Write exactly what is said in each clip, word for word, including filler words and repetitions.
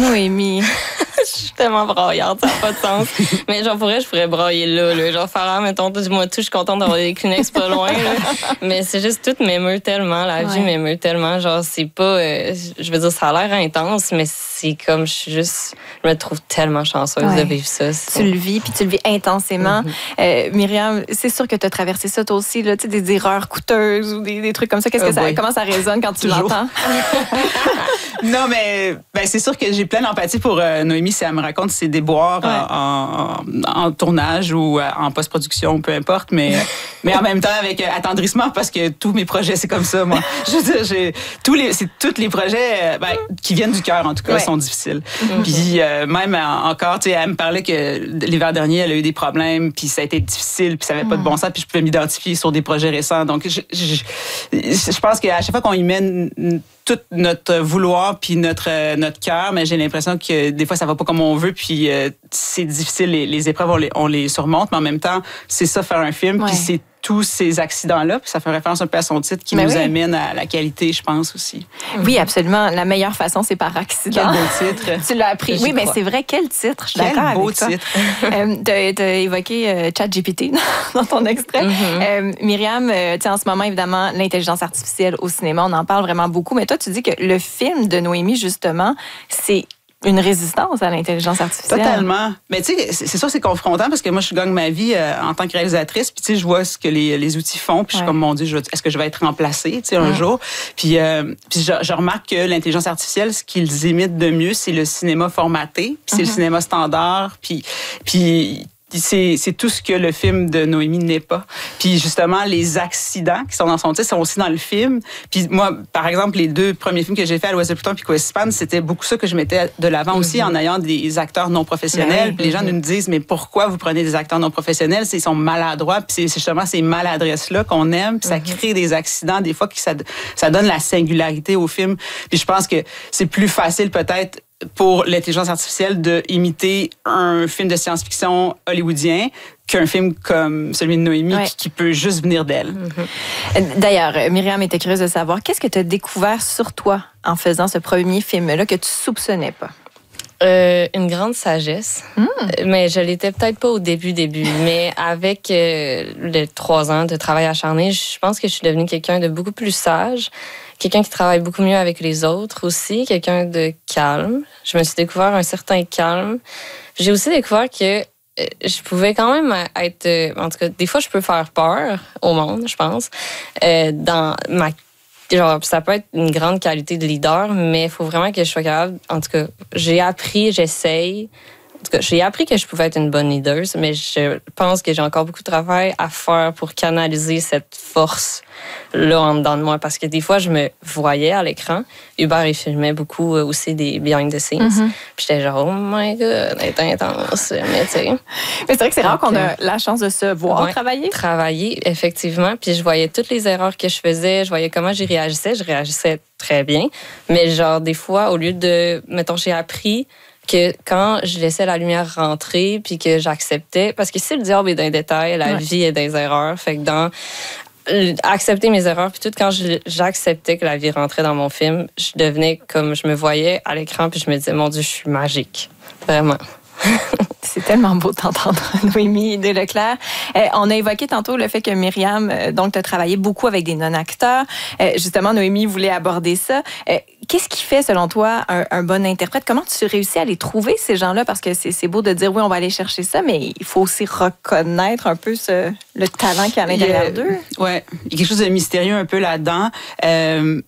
Noémie. Je suis tellement braillarde, ça n'a pas de sens. Mais genre, pour vrai, je pourrais brailler là. là. Genre, Farah, mettons, dis-moi tout, je suis contente d'avoir des Kleenex pas loin. Là. Mais c'est juste, tout m'émeut tellement. La vie ouais. m'émeut tellement. Genre, c'est pas... Euh, je veux dire, ça a l'air intense, mais c'est comme, je suis juste... Je me trouve tellement chanceuse ouais. de vivre ça. C'est... Tu le vis, puis tu le vis intensément. Mm-hmm. Euh, Myriam, c'est sûr que tu as traversé ça, toi aussi, là, tu sais, des erreurs coûteuses ou des, des trucs comme ça. Qu'est-ce que oh ça, comment ça résonne quand tu Toujours. l'entends? Non, mais ben, c'est sûr que j'ai plein d'empathie pour euh, Noémie si elle me raconte ses déboires ouais. en, en, en tournage ou en post-production, peu importe, mais, mais en même temps avec attendrissement parce que tous mes projets, c'est comme ça, moi. Je veux dire, j'ai, tous les, c'est, tous les projets ben, qui viennent du cœur, en tout cas, ouais. sont difficiles. Mm-hmm. Puis euh, même encore, tu sais, elle me parlait que l'hiver dernier, elle a eu des problèmes, puis ça a été difficile, puis ça n'avait mm. pas de bon sens, puis je pouvais m'identifier sur des projets récents. Donc, je, je, je pense qu'à chaque fois qu'on y mène tout notre vouloir puis notre notre cœur, mais j'ai l'impression que des fois ça va pas comme on veut, puis euh, c'est difficile, les, les épreuves on les, on les surmonte, mais en même temps c'est ça faire un film, ouais. puis c'est tous ces accidents-là, puis ça fait référence un peu à son titre qui ben nous oui. amène à la qualité, je pense aussi. Oui, absolument. La meilleure façon, c'est par accident. Quel beau titre. Tu l'as appris. Oui, mais c'est vrai, quel titre. Je suis quel d'accord beau avec titre. euh, t'as, t'as évoqué euh, ChatGPT dans ton extrait. Mm-hmm. Euh, Myriam, euh, tu sais, en ce moment, évidemment, l'intelligence artificielle au cinéma, on en parle vraiment beaucoup, mais toi, tu dis que le film de Noémie, justement, c'est une résistance à l'intelligence artificielle. Totalement. Mais tu sais, c'est sûr, c'est confrontant parce que moi, je gagne ma vie euh, en tant que réalisatrice. Puis tu sais, je vois ce que les, les outils font. Puis ouais. je suis comme, mon Dieu, je, est-ce que je vais être remplacée, tu sais, un ouais. jour? Puis, euh, puis je, je remarque que l'intelligence artificielle, ce qu'ils imitent de mieux, c'est le cinéma formaté. Puis c'est mm-hmm. le cinéma standard. Puis, puis c'est, c'est tout ce que le film de Noémie n'est pas. Puis justement, les accidents qui sont dans son titre sont aussi dans le film. Puis moi, par exemple, les deux premiers films que j'ai fait, À l'Ouest de Pluton puis Quispan, c'était beaucoup ça que je mettais de l'avant mm-hmm. aussi en ayant des acteurs non professionnels. Mm-hmm. Puis les gens nous disent, mais pourquoi vous prenez des acteurs non professionnels? C'est, ils sont maladroits. Puis c'est justement ces maladresses-là qu'on aime. Puis ça mm-hmm. crée des accidents, des fois, que ça, ça donne la singularité au film. Puis je pense que c'est plus facile peut-être pour l'intelligence artificielle de imiter un film de science-fiction hollywoodien qu'un film comme celui de Noémie ouais. qui, qui peut juste venir d'elle. Mm-hmm. D'ailleurs, Myriam était curieuse de savoir, qu'est-ce que tu as découvert sur toi en faisant ce premier film-là que tu soupçonnais pas? Euh, une grande sagesse, mm. mais je l'étais peut-être pas au début, début. Mais avec euh, les trois ans de travail acharné, je pense que je suis devenue quelqu'un de beaucoup plus sage, quelqu'un qui travaille beaucoup mieux avec les autres aussi, quelqu'un de calme. Je me suis découvert un certain calme. J'ai aussi découvert que euh, je pouvais quand même être... Euh, en tout cas, des fois, je peux faire peur au monde, je pense, euh, dans ma Genre, ça peut être une grande qualité de leader, mais il faut vraiment que je sois capable. En tout cas, j'ai appris, j'essaye. En tout cas, j'ai appris que je pouvais être une bonne leader, mais je pense que j'ai encore beaucoup de travail à faire pour canaliser cette force-là en dedans de moi. Parce que des fois, je me voyais à l'écran. Hubert, il filmait beaucoup aussi des behind the scenes. Mm-hmm. Puis j'étais genre, oh my God, c'est intense. Mais tu sais. Mais c'est vrai que c'est rare qu'on a la chance de se voir ouais, travailler. Travailler, effectivement. Puis je voyais toutes les erreurs que je faisais. Je voyais comment j'y réagissais. Je réagissais très bien. Mais genre, des fois, au lieu de, mettons, j'ai appris que quand je laissais la lumière rentrer puis que j'acceptais, parce que si le diable est dans les détails, la ouais. vie est dans les erreurs, fait que dans accepter mes erreurs, puis tout quand je, j'acceptais que la vie rentrait dans mon film, je devenais comme je me voyais à l'écran puis je me disais, mon Dieu, je suis magique. Vraiment. C'est tellement beau de t'entendre, Noémie Deleclerc. Euh, on a évoqué tantôt le fait que Myriam, euh, donc, tu as travaillé beaucoup avec des non-acteurs. Euh, justement, Noémie voulait aborder ça. Euh, qu'est-ce qui fait, selon toi, un, un bon interprète? Comment tu réussis à les trouver, ces gens-là? Parce que c'est, c'est beau de dire, oui, on va aller chercher ça, mais il faut aussi reconnaître un peu ce, le talent qu'il y a à l'intérieur d'eux. Oui, il y a quelque chose de mystérieux un peu là-dedans. Euh,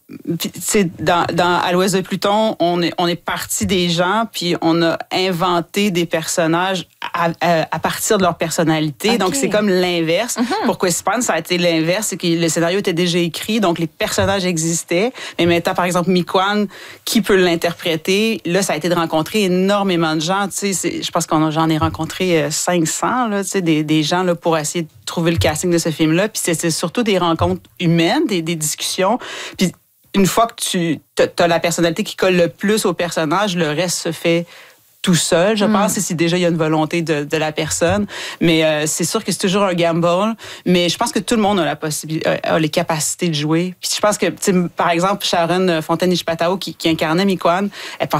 dans, dans À l'Ouest de Pluton, on est, on est parti des gens, puis on a inventé des personnages à, à, à partir de leur personnalité. Okay. Donc, c'est comme l'inverse. Mm-hmm. Pour Quispan, ça a été l'inverse. C'est que le scénario était déjà écrit, donc les personnages existaient. Mais maintenant, par exemple, Miquan, qui peut l'interpréter? Là, ça a été de rencontrer énormément de gens. Tu sais, je pense que j'en ai rencontré cinq cents, là, tu sais, des, des gens là, pour essayer de trouver le casting de ce film-là. Puis c'est, c'est surtout des rencontres humaines, des, des discussions. Puis une fois que tu as la personnalité qui colle le plus au personnage, le reste se fait tout seul, je pense, mm. si déjà il y a une volonté de, de la personne. Mais euh, c'est sûr que c'est toujours un gamble. Mais je pense que tout le monde a la possibilité, a les capacités de jouer. Puis je pense que, par exemple, Sharon Fontaine-Ishpatao, qui, qui incarnait Miquan, elle pensait